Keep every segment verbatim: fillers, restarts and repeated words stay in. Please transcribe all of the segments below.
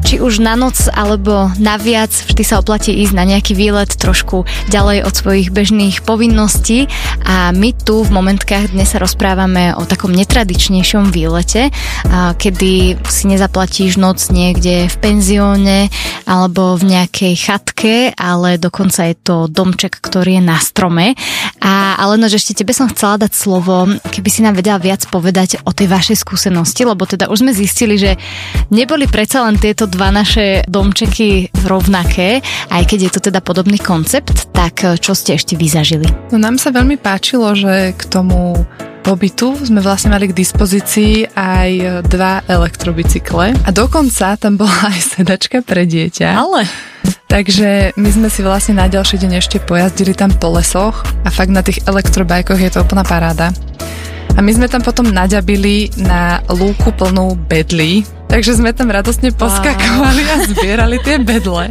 či už na noc alebo na viac, vždy sa oplatí ísť na nejaký výlet trošku ďalej od svojich bežných povinností a my tu v Momentkách dnes sa rozprávame o takom netradičnejšom výlete, kedy si nezaplatíš noc niekde v penzióne alebo v nejakej chatke, ale dokonca je to domček, ktorý je na strome. A Aleno, že ešte tebe som chcela dať slovo, keby si nám vedela viac povedať o tej vašej skúsenosti, lebo teda už sme zistili, že neboli predsa len tieto dva naše domčeky rovnaké, aj keď je to teda podobný koncept, tak čo ste ešte vy zažili? No nám sa veľmi páčilo, že k tomu pobytu sme vlastne mali k dispozícii aj dva elektrobicykle a dokonca tam bola aj sedačka pre dieťa. Ale... Takže my sme si vlastne na ďalší deň ešte pojazdili tam po lesoch a fakt na tých elektrobajkoch je to úplná paráda. A my sme tam potom naďabili na lúku plnú bedlí, takže sme tam radostne poskakovali wow. a zbierali tie bedle.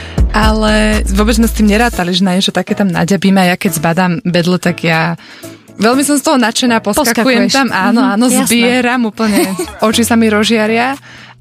Ale vôbec sme s tým nerátali, že na niečo také tam naďabíme a ja keď zbadám bedle, tak ja... Veľmi som z toho nadšená, poskakujem tam, áno, áno, mm, zbieram úplne, oči sa mi rozžiaria.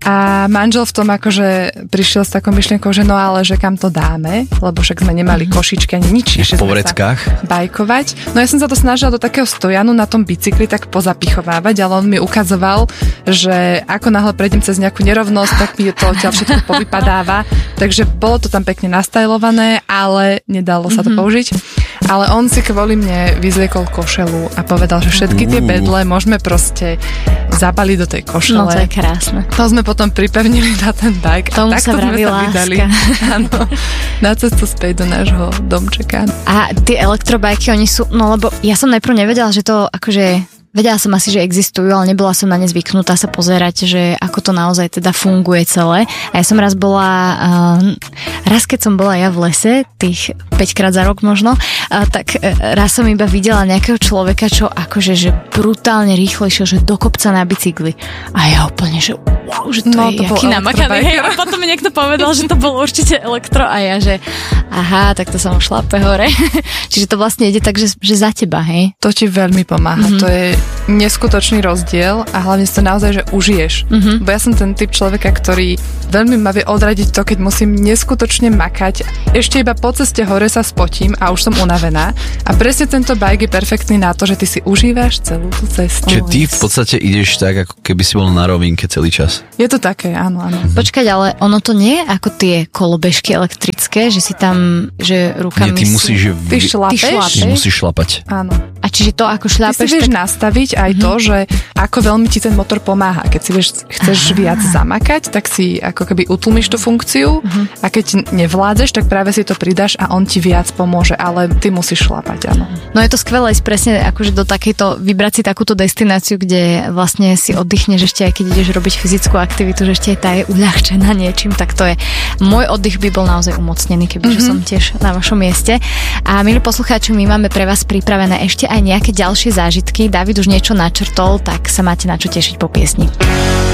A manžel v tom akože prišiel s takou myšlienkou, že no ale že kam to dáme, lebo však sme nemali košičky ani nič. Po vreckách. Bajkovať. No ja som sa to snažila do takého stojanu na tom bicykli tak pozapichovávať, ale on mi ukazoval, že ako náhle prejdem cez nejakú nerovnosť, tak mi to odtiaľ všetko povypadáva. Takže bolo to tam pekne nastajlované, ale nedalo sa to použiť. Ale on si kvôli mne vyzliekol košelu a povedal, že všetky tie bedle môžeme proste zabaliť do tej košele. No to je krásne. To sme potom pripevnili na ten bike. Tomu sa vraví láska. Áno, na cestu späť do nášho domčeka. A tie elektrobajky, oni sú, no lebo ja som najprv nevedela, že to akože... Vedela som asi, že existujú, ale nebola som na ne zvyknutá sa pozerať, že ako to naozaj teda funguje celé. A ja som raz bola, uh, raz keď som bola ja v lese, tých päťkrát za rok možno, uh, tak uh, raz som iba videla nejakého človeka, čo akože že brutálne rýchlo išiel, že do kopca na bicykli. A ja úplne, že wow, že to no, je to jaký namakaný. Hej, a potom mi niekto povedal, že to bol určite elektro a ja, že aha, tak to som šlape hore. Čiže to vlastne ide tak, že, že za teba, hej? To ti veľmi pomáha, mm-hmm. to je neskutočný rozdiel a hlavne si to naozaj, že užiješ. Mm-hmm. Bo ja som ten typ človeka, ktorý veľmi ma vie odradiť to, keď musím neskutočne makať. Ešte iba po ceste hore sa spotím a už som unavená. A presne tento bike je perfektný na to, že ty si užívaš celú tú cestu. Čiže ty v podstate ideš tak, ako keby si bol na rovinke celý čas. Je to také, áno, áno. Mm-hmm. Počkať, ale ono to nie je ako tie kolobežky elektrické, že si tam, že rukami... Nie, ty musíš... Si... Ty šlapeš? Ty šlapeš? Ty musíš šlapať. Áno. A čiže to ako šľapeš... Ty si vieš tak... nastaviť aj mm-hmm. to, že ako veľmi ti ten motor pomáha. Keď si vieš, chceš Aha. viac zamakať, tak si ako keby utlmíš tú funkciu mm-hmm. a keď nevládzeš, tak práve si to pridáš a on ti viac pomôže, ale ty musíš šlapať, áno. No je to skvelé ísť presne akože do takejto, vybrať si takúto destináciu, kde vlastne si oddychneš ešte aj keď ideš robiť fyzickú aktivitu, že ešte aj tá je uľahčená niečím, tak to je. Môj oddych by bol naozaj umocnený, kebyže mm-hmm. som tiež na vašom mieste. A milí poslucháči, my máme pre vás pripravené ešte aj nejaké ďalšie zážitky. David už niečo načrtol, tak sa máte na čo tešiť po piesni.